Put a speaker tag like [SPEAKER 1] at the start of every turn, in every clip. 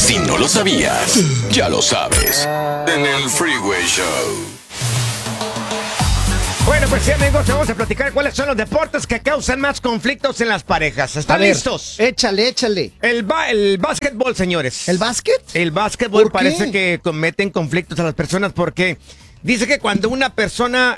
[SPEAKER 1] Si no lo sabías, ya lo sabes. En el Freeway Show.
[SPEAKER 2] Bueno, pues sí, amigos, vamos a platicar cuáles son los deportes que causan más conflictos en las parejas. ¿Están listos?
[SPEAKER 3] Échale.
[SPEAKER 2] El básquetbol, señores.
[SPEAKER 3] ¿El básquet?
[SPEAKER 2] El básquetbol
[SPEAKER 3] ¿Por qué?
[SPEAKER 2] parece que cometen conflictos a las personas porque dice que cuando una persona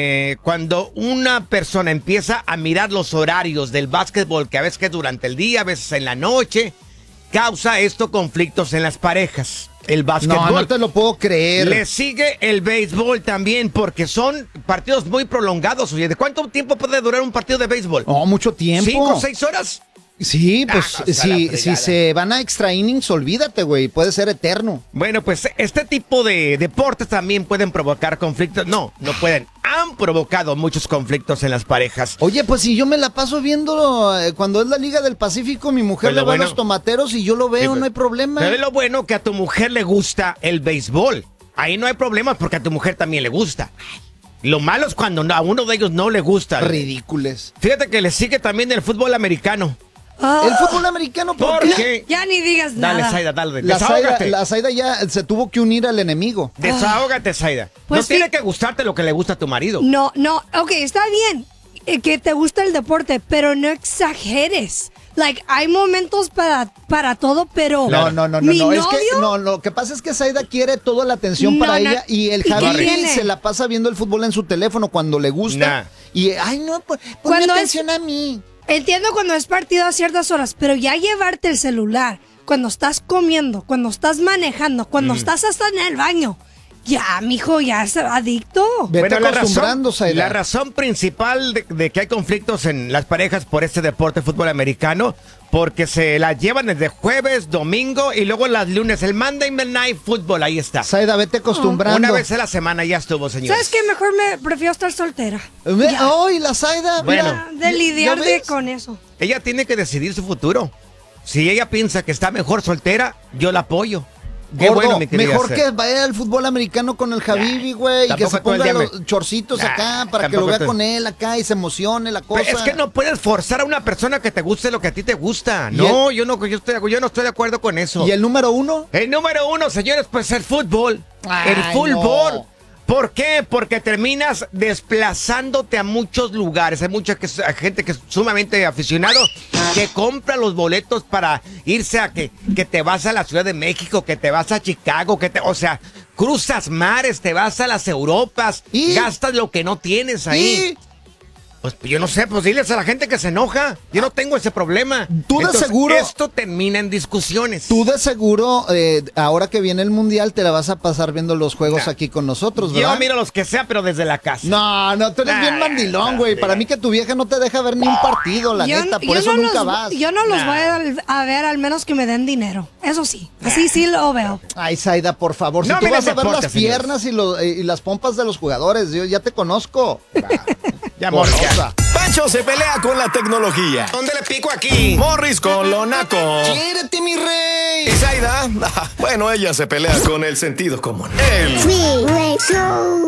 [SPEAKER 2] empieza a mirar los horarios del básquetbol, que a veces es durante el día, a veces en la noche, causa esto conflictos en las parejas. El básquetbol.
[SPEAKER 3] No te lo puedo creer.
[SPEAKER 2] Le sigue el béisbol también, porque son partidos muy prolongados. Oye, ¿de cuánto tiempo puede durar un partido de béisbol?
[SPEAKER 3] Oh, mucho tiempo.
[SPEAKER 2] ¿5 o 6 horas?
[SPEAKER 3] Sí, pues
[SPEAKER 2] no,
[SPEAKER 3] si se van a extra innings, olvídate, güey, puede ser eterno.
[SPEAKER 2] Bueno, pues este tipo de deportes también pueden provocar conflictos. No pueden. Han provocado muchos conflictos en las parejas.
[SPEAKER 3] Oye, pues si yo me la paso viendo cuando es la Liga del Pacífico, mi mujer
[SPEAKER 2] Pues
[SPEAKER 3] le
[SPEAKER 2] lo
[SPEAKER 3] va a
[SPEAKER 2] bueno.
[SPEAKER 3] los tomateros y yo lo veo,
[SPEAKER 2] Sí,
[SPEAKER 3] no hay problema.
[SPEAKER 2] Pero es lo bueno que a tu mujer le gusta el béisbol. Ahí no hay problema porque a tu mujer también le gusta. Lo malo es cuando a uno de ellos no le gusta.
[SPEAKER 3] Ridículos.
[SPEAKER 2] Fíjate que le sigue también el fútbol americano.
[SPEAKER 3] El fútbol americano, ¿por
[SPEAKER 2] ¿Por
[SPEAKER 3] qué?
[SPEAKER 2] qué?
[SPEAKER 4] Ya ni digas
[SPEAKER 2] Dale,
[SPEAKER 4] nada.
[SPEAKER 2] Zaida, dale.
[SPEAKER 3] La
[SPEAKER 2] Desahógate.
[SPEAKER 3] Zaida ya se tuvo que unir al enemigo.
[SPEAKER 2] Desahógate, Zaida.
[SPEAKER 4] Pues
[SPEAKER 2] no
[SPEAKER 4] sí.
[SPEAKER 2] tiene que gustarte lo que le gusta a tu marido.
[SPEAKER 4] No, ok, está bien que te gusta el deporte, pero no exageres. Like, hay momentos para todo, pero
[SPEAKER 3] No.
[SPEAKER 4] mi
[SPEAKER 3] Es
[SPEAKER 4] novio,
[SPEAKER 3] que lo que pasa es que Zaida quiere toda la atención para ella y el
[SPEAKER 4] ¿y qué
[SPEAKER 3] Javi
[SPEAKER 4] tiene?
[SPEAKER 3] se la pasa viendo el fútbol en su teléfono cuando le gusta.
[SPEAKER 2] Nah.
[SPEAKER 3] Y, ay, no, ponme
[SPEAKER 4] Cuando
[SPEAKER 3] atención a mí.
[SPEAKER 4] entiendo cuando es partido a ciertas horas, pero ya llevarte el celular, cuando estás comiendo, cuando estás manejando, cuando estás hasta en el baño, ya, mijo, ya es adicto.
[SPEAKER 3] Vete acostumbrando, Zaida.
[SPEAKER 2] la razón principal de que hay conflictos en las parejas por este deporte fútbol americano, porque se la llevan desde jueves, domingo y luego las lunes, el Monday Night Football, ahí está.
[SPEAKER 3] Zaida, vete acostumbrando.
[SPEAKER 2] Una vez a la semana ya estuvo, señor.
[SPEAKER 4] ¿Sabes qué? Mejor me prefiero estar soltera.
[SPEAKER 3] ¡Ay, la Zaida!
[SPEAKER 2] Bueno.
[SPEAKER 3] mira,
[SPEAKER 4] De lidiar
[SPEAKER 3] ¿ya ves?
[SPEAKER 4] con eso.
[SPEAKER 2] Ella tiene que decidir su futuro. Si ella piensa que está mejor soltera, yo la apoyo. Qué
[SPEAKER 3] Gordo,
[SPEAKER 2] bueno, mi querida
[SPEAKER 3] mejor
[SPEAKER 2] Fer.
[SPEAKER 3] que vaya al fútbol americano con el Javibi, güey, y que
[SPEAKER 2] tampoco
[SPEAKER 3] se
[SPEAKER 2] todo el
[SPEAKER 3] ponga
[SPEAKER 2] día
[SPEAKER 3] los chorcitos acá para que lo vea con él acá y se emocione la cosa.
[SPEAKER 2] Pero es que no puedes forzar a una persona que te guste lo que a ti te gusta. No, yo no estoy de acuerdo con eso.
[SPEAKER 3] ¿Y el número uno?
[SPEAKER 2] El número uno, señores, pues el fútbol.
[SPEAKER 3] Ay,
[SPEAKER 2] el fútbol.
[SPEAKER 3] no.
[SPEAKER 2] ¿Por qué? Porque terminas desplazándote a muchos lugares. Hay mucha gente que es sumamente aficionado que compra los boletos para irse a que te vas a la Ciudad de México, que te vas a Chicago, o sea, cruzas mares, te vas a las Europas,
[SPEAKER 3] ¿Y?
[SPEAKER 2] gastas lo que no tienes ahí. Pues yo no sé, pues diles a la gente que se enoja. Yo no tengo ese problema.
[SPEAKER 3] Tú de seguro-
[SPEAKER 2] Esto termina en discusiones.
[SPEAKER 3] Tú de seguro, ahora que viene el Mundial, te la vas a pasar viendo los juegos aquí con nosotros, ¿verdad?
[SPEAKER 2] Yo miro los que sea, pero desde la casa.
[SPEAKER 3] No, tú eres bien mandilón, güey. Para mí que tu vieja no te deja ver ni un partido, la neta. Por eso
[SPEAKER 4] no
[SPEAKER 3] nunca
[SPEAKER 4] los,
[SPEAKER 3] vas.
[SPEAKER 4] Yo no los voy a ver al menos que me den dinero. Eso sí, así sí lo veo.
[SPEAKER 3] Ay, Zaida, por favor. Si
[SPEAKER 2] No
[SPEAKER 3] tú
[SPEAKER 2] miren
[SPEAKER 3] vas a ver
[SPEAKER 2] deporte,
[SPEAKER 3] las
[SPEAKER 2] señores.
[SPEAKER 3] piernas y las pompas de los jugadores, yo ya te conozco.
[SPEAKER 2] Ya, amor, ya.
[SPEAKER 3] Golosa.
[SPEAKER 5] Pancho se pelea con la tecnología.
[SPEAKER 2] ¿Dónde le pico aquí?
[SPEAKER 5] Morris con lo naco.
[SPEAKER 3] ¡Quiérete, mi rey!
[SPEAKER 5] Y Zaida, bueno, ella se pelea con el sentido común. El
[SPEAKER 6] Freeway Show.